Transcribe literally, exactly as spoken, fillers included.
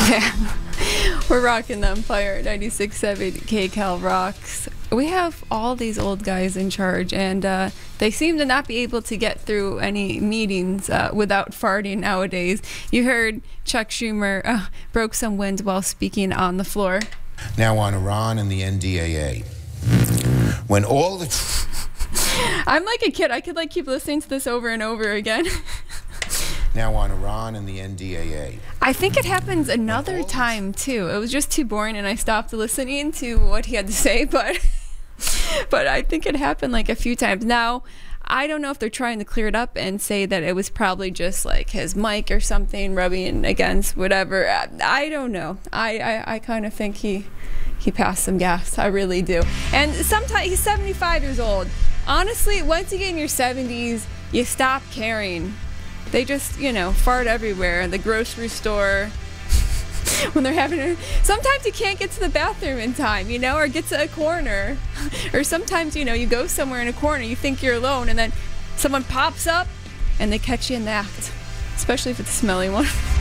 Yeah. We're rocking the Empire ninety-six point seven K Cal rocks. We have all these old guys in charge, and uh, they seem to not be able to get through any meetings uh, without farting nowadays. You heard Chuck Schumer uh, broke some wind while speaking on the floor. Now on Iran and the N D A A. When all the... I'm like a kid. I could like keep listening to this over and over again. Now on Iran and the N D A A. I think it happens another time too. It was just too boring and I stopped listening to what he had to say, but but I think it happened like a few times. Now, I don't know if they're trying to clear it up and say that it was probably just like his mic or something rubbing against whatever. I, I don't know. I, I, I kind of think he he passed some gas. I really do. And sometimes he's seventy-five years old. Honestly, once you get in your seventies, you stop caring. They just, you know, fart everywhere in the grocery store when they're having a... Sometimes you can't get to the bathroom in time, you know, or get to a corner. Or sometimes, you know, you go somewhere in a corner, you think you're alone, and then someone pops up and they catch you in the act. Especially if it's a smelly one.